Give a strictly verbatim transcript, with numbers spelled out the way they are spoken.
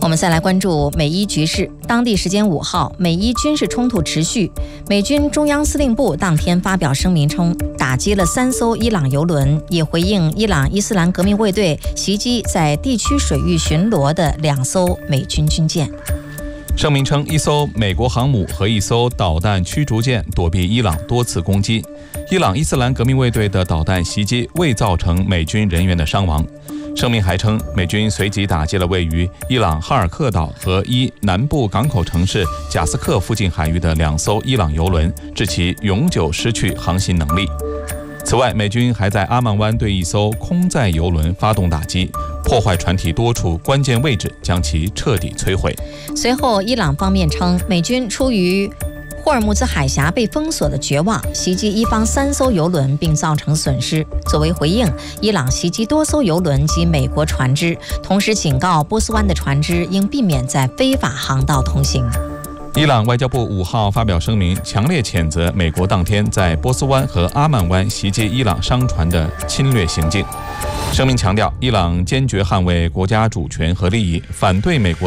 们再来关注美伊局势。当地时间五号，美伊军事冲突持续。美军中央司令部当天发表声明称，打击了三艘伊朗油轮，也回应伊朗伊斯兰革命卫队袭击在地区水域巡逻的两艘美军军舰。 声明称，一艘美国航母和一艘导弹驱逐舰躲避伊朗多次攻击。伊朗伊斯兰革命卫队的导弹袭击未造成美军人员的伤亡。声明还称，美军随即打击了位于伊朗哈尔克岛和伊南部港口城市贾斯克附近海域的两艘伊朗油轮，致其永久失去航行能力。此外，美军还在阿曼湾对一艘空载油轮发动打击，破坏船体多处关键位置，将其彻底摧毁。 随后，伊朗方面称，美军出于霍尔木兹海峡被封锁的绝望，袭击伊方三艘油轮并造成损失。作为回应，伊朗袭击多艘油轮及美国船只，同时警告波斯湾的船只应避免在非法航道通行。 伊朗外交部五号发表声明，强烈谴责美国当天在波斯湾和阿曼湾袭击伊朗商船的侵略行径。声明强调，伊朗坚决捍卫国家主权和利益，反对美国